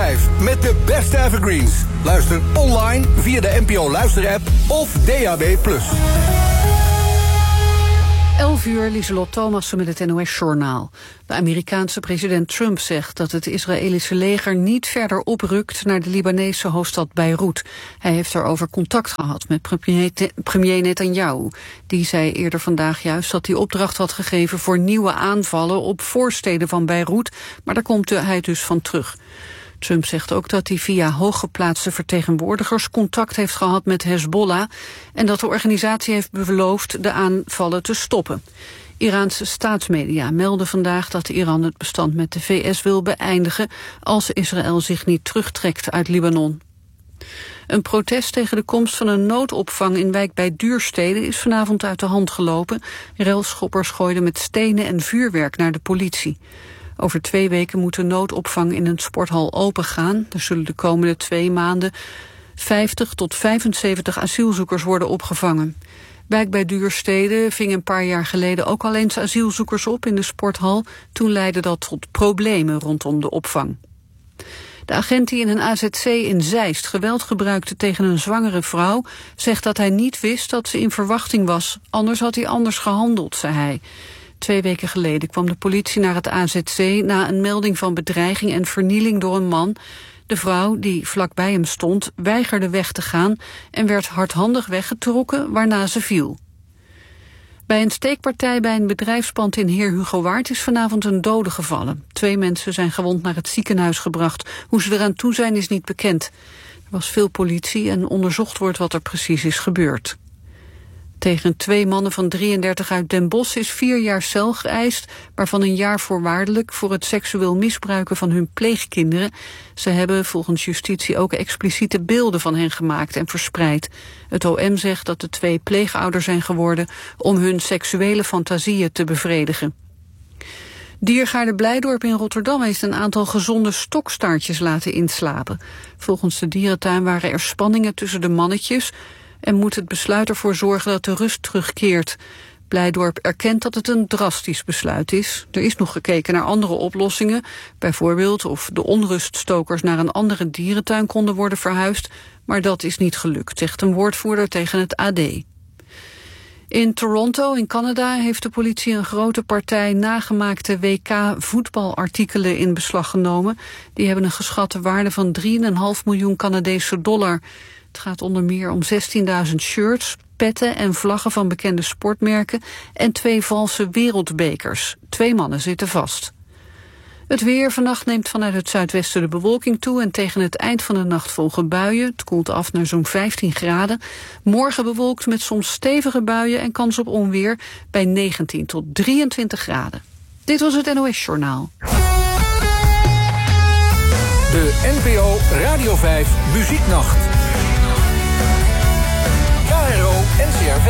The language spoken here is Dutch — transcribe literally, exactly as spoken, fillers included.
vijf met de beste evergreens. Luister online via de N P O Luisterapp of D A B plus. elf uur, Lieselot Thomassen met het N O S-journaal. De Amerikaanse president Trump zegt dat het Israëlische leger niet verder oprukt naar de Libanese hoofdstad Beirut. Hij heeft daarover contact gehad met premier, premier Netanyahu. Die zei eerder vandaag juist dat hij opdracht had gegeven voor nieuwe aanvallen op voorsteden van Beirut, maar daar komt hij dus van terug. Trump zegt ook dat hij via hooggeplaatste vertegenwoordigers contact heeft gehad met Hezbollah en dat de organisatie heeft beloofd de aanvallen te stoppen. Iraanse staatsmedia melden vandaag dat Iran het bestand met de V S wil beëindigen als Israël zich niet terugtrekt uit Libanon. Een protest tegen de komst van een noodopvang in wijk bij Duurstede is vanavond uit de hand gelopen. Relschoppers gooiden met stenen en vuurwerk naar de politie. Over twee weken moet de noodopvang in een sporthal opengaan. Er zullen de komende twee maanden vijftig tot vijfenzeventig asielzoekers worden opgevangen. Wijk bij Duurstede ving een paar jaar geleden ook al eens asielzoekers op in de sporthal. Toen leidde dat tot problemen rondom de opvang. De agent die in een A Z C in Zeist geweld gebruikte tegen een zwangere vrouw zegt dat hij niet wist dat ze in verwachting was. Anders had hij anders gehandeld, zei hij. Twee weken geleden kwam de politie naar het A Z C na een melding van bedreiging en vernieling door een man. De vrouw, die vlakbij hem stond, weigerde weg te gaan en werd hardhandig weggetrokken, waarna ze viel. Bij een steekpartij bij een bedrijfspand in Heer Hugo Waard is vanavond een dode gevallen. Twee mensen zijn gewond naar het ziekenhuis gebracht. Hoe ze eraan toe zijn is niet bekend. Er was veel politie en onderzocht wordt wat er precies is gebeurd. Tegen twee mannen van drieëndertig uit Den Bosch is vier jaar cel geëist, waarvan een jaar voorwaardelijk voor het seksueel misbruiken van hun pleegkinderen. Ze hebben volgens justitie ook expliciete beelden van hen gemaakt en verspreid. Het O M zegt dat de twee pleegouders zijn geworden om hun seksuele fantasieën te bevredigen. Diergaarde Blijdorp in Rotterdam heeft een aantal gezonde stokstaartjes laten inslapen. Volgens de dierentuin waren er spanningen tussen de mannetjes en moet het besluit ervoor zorgen dat de rust terugkeert. Blijdorp erkent dat het een drastisch besluit is. Er is nog gekeken naar andere oplossingen. Bijvoorbeeld of de onruststokers naar een andere dierentuin konden worden verhuisd. Maar dat is niet gelukt, zegt een woordvoerder tegen het A D. In Toronto in Canada heeft de politie een grote partij nagemaakte W K-voetbalartikelen in beslag genomen. Die hebben een geschatte waarde van drie komma vijf miljoen Canadese dollar. Het gaat onder meer om zestienduizend shirts, petten en vlaggen van bekende sportmerken en twee valse wereldbekers. Twee mannen zitten vast. Het weer: vannacht neemt vanuit het zuidwesten de bewolking toe en tegen het eind van de nacht volgen buien. Het koelt af naar zo'n vijftien graden. Morgen bewolkt met soms stevige buien en kans op onweer bij negentien tot drieëntwintig graden. Dit was het N O S-journaal. De N P O Radio vijf Muzieknacht. K R O N C R V.